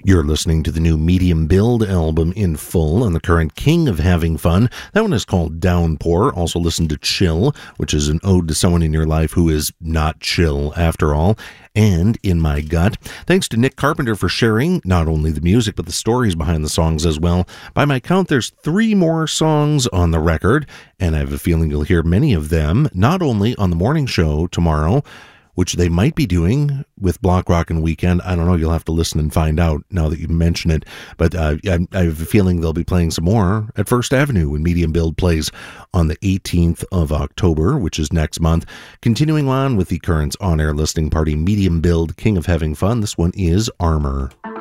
You're listening to the new Medium Build album in full on the current King of Having Fun. That one is called Downpour. Also listen to Chill, which is an ode to someone in your life who is not chill after all. And In My Gut. Thanks to Nick Carpenter for sharing not only the music but the stories behind the songs as well. By my count, there's 3 more songs on the record, and I have a feeling you'll hear many of them not only on the morning show tomorrow, which they might be doing with Block Rockin' Weekend. I don't know. You'll have to listen and find out now that you mention it. But I have a feeling they'll be playing some more at First Avenue when Medium Build plays on the 18th of October, which is next month. Continuing on with the Currents on-air listening party, Medium Build, King of Having Fun. This one is Armor.